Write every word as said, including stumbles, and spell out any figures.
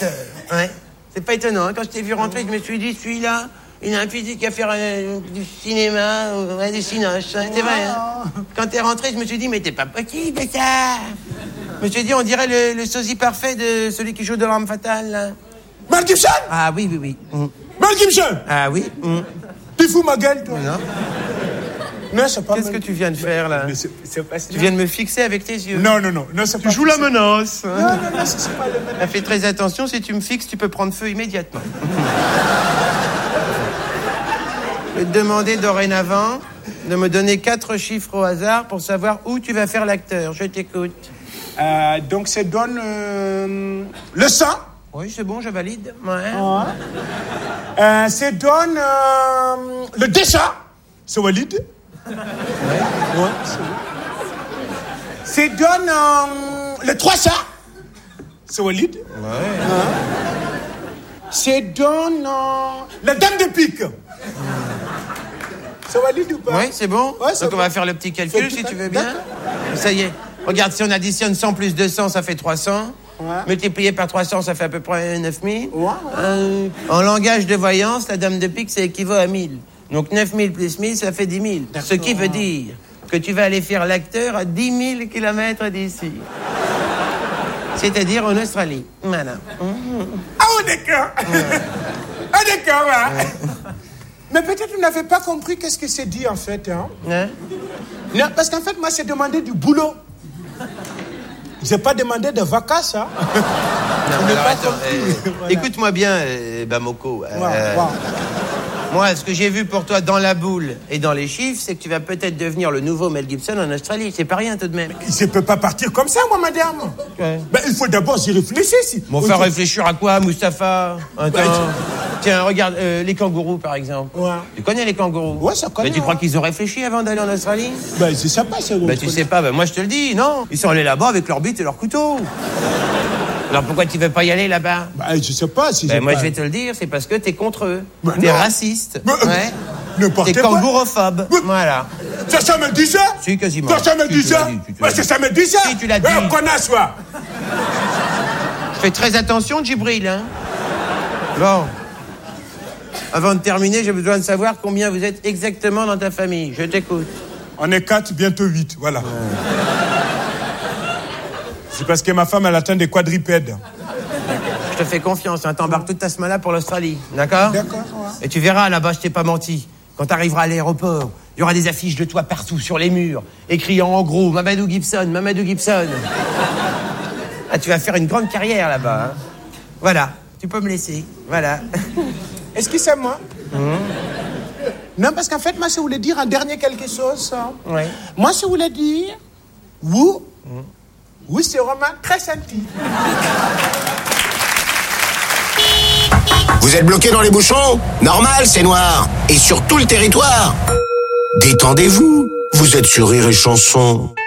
l'acteur. Ouais. C'est pas étonnant, hein. Quand je t'ai vu rentrer, je me suis dit, celui-là, il a un physique à faire euh, du cinéma, euh, ouais, des cinoches, hein, c'est vrai. Hein. Quand t'es rentré, je me suis dit, mais t'es pas possible, ça. Je me suis dit, on dirait le, le sosie parfait de celui qui joue de l'arme fatale, là. Mel Gibson? Ah oui, oui, oui. Mm. Mel Gibson? Ah oui. Mm. Tu fous ma gueule, toi? Non. Non, c'est pas. Qu'est-ce que tu viens de faire, là? Mais c'est, c'est pas... Tu viens de me fixer avec tes yeux. Non, non, non, non, c'est Tu pas... joues la menace. Non, non, non, c'est, c'est pas le menace. Fais très attention, si tu me fixes, tu peux prendre feu immédiatement. Je vais te demander dorénavant de me donner quatre chiffres au hasard pour savoir où tu vas faire l'acteur. Je t'écoute. Euh, donc, ça donne... Euh, le sang. Oui, c'est bon, je valide. Ouais. Ouais. Euh, ça donne... Euh, le dessin. C'est valide. Ouais. Ouais, c'est bon. Ça donne... Euh, le trois cents. C'est valide. Ouais. Ouais. Ça donne... Euh, la dame de pique. C'est valide ou pas? Oui, c'est bon. Ouais, c'est Donc bon. on va faire le petit calcul, si tu veux bien. D'accord. Ça y est. Regarde, si on additionne cent plus deux cents, ça fait trois cents. Ouais. Multiplié par trois cents, ça fait à peu près neuf mille. Ouais, ouais. Euh, en langage de voyance, la dame de pique, ça équivaut à mille. Donc neuf mille plus mille, ça fait dix mille. D'accord. Ce qui veut dire que tu vas aller faire l'acteur à dix mille kilomètres d'ici. C'est-à-dire en Australie. Voilà. Mmh. Ah, oh, d'accord. Ouais. Ah, d'accord, ouais. Ouais. Mais peut-être vous n'avez pas compris qu'est-ce que c'est dit, en fait. Hein? Hein? Non, parce qu'en fait, moi, c'est demandé du boulot. J'ai pas demandé de vacances, hein. Non, alors, attends, euh, voilà. Écoute-moi bien, euh, Bamoko. Euh, wow, wow. Moi, ce que j'ai vu pour toi dans la boule et dans les chiffres, c'est que tu vas peut-être devenir le nouveau Mel Gibson en Australie. C'est pas rien tout de même. Je peux pas partir comme ça, moi, madame. Ouais. Ben, il faut d'abord y réfléchir. Si. Bon, faire réfléchir à quoi, Mustapha? Attends. Ben, Tiens, regarde, euh, les kangourous, par exemple. Ouais. Tu connais les kangourous? Ouais, ça connaît. Mais tu crois ouais. qu'ils ont réfléchi avant d'aller en Australie? Ben, je sais pas, c'est Ben, tu sais pas, ben, moi, je te le dis, non. Ils sont allés là-bas avec leur bite et leur couteau. Alors, pourquoi tu veux pas y aller là-bas? Ben, je sais pas si Ben, moi, pas... je vais te le dire, c'est parce que t'es contre eux. Ben, t'es non. raciste. Ben, ouais. N'importe T'es quoi. kangourophobe. Ben, Voilà. Ça, ça me dit ça? Si, quasiment. Ça, ça me Si, dit tu ça? l'as dit, tu te Ben, l'as ça, dit. ça me dit ça? Si, tu l'as dit. Eh, connasse, toi. Fais très attention, Djibril, hein. Bon. Avant de terminer, j'ai besoin de savoir combien vous êtes exactement dans ta famille. Je t'écoute. On est quatre, bientôt huit, voilà. Ouais. C'est parce que ma femme, elle atteint des quadrupèdes. Je te fais confiance, hein. T'embarques toute ta semaine pour l'Australie, d'accord? D'accord, ouais. Et tu verras, là-bas, je t'ai pas menti. Quand t'arriveras à l'aéroport, il y aura des affiches de toi partout sur les murs, écrits en gros, Mamadou Gibson, Mamadou Gibson. Ah, tu vas faire une grande carrière là-bas, hein. Voilà, tu peux me laisser, voilà. Est-ce que c'est moi? Mmh. Non, parce qu'en fait, moi, je voulais dire un dernier quelque chose. Hein. Ouais. Moi, je voulais dire... Oui, mmh. Oui, c'est vraiment très senti. Vous êtes bloqué dans les bouchons? Normal, c'est noir. Et sur tout le territoire. Détendez-vous. Vous êtes sur Rire et Chanson.